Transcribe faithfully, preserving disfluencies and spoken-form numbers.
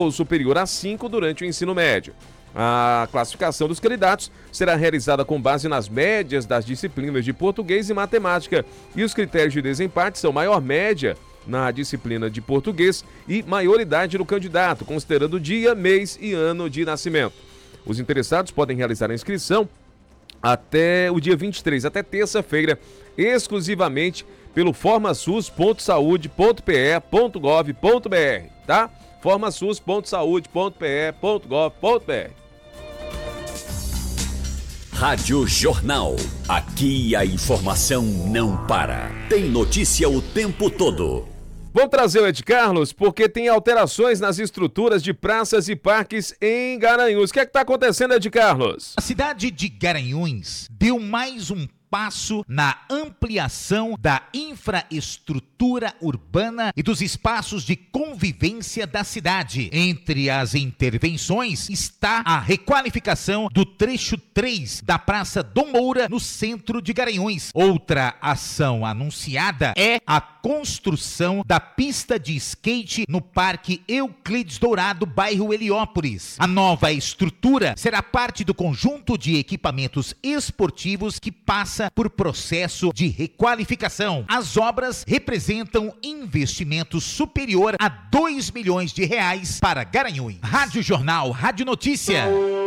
ou superior a cinco durante o ensino médio. A classificação dos candidatos será realizada com base nas médias das disciplinas de português e matemática, e os critérios de desempate são maior média na disciplina de português e maioridade do candidato, considerando dia, mês e ano de nascimento. Os interessados podem realizar a inscrição até o dia vinte e três, até terça-feira, exclusivamente pelo formasus ponto saude ponto p e ponto gov ponto b r, tá? formasus ponto saude ponto p e ponto gov ponto b r. Rádio Jornal. Aqui a informação não para. Tem notícia o tempo todo. Vamos trazer o Ed Carlos, porque tem alterações nas estruturas de praças e parques em Garanhuns. O que é que está acontecendo, Ed Carlos? A cidade de Garanhuns deu mais um passo na ampliação da infraestrutura urbana e dos espaços de convivência da cidade. Entre as intervenções está a requalificação do trecho três da Praça Dom Moura, no centro de Garanhuns. Outra ação anunciada é a construção da pista de skate no Parque Euclides Dourado, bairro Heliópolis. A nova estrutura será parte do conjunto de equipamentos esportivos que passa por processo de requalificação. As obras representam investimento superior a dois milhões de reais para Garanhuns. Rádio Jornal, Rádio Notícia.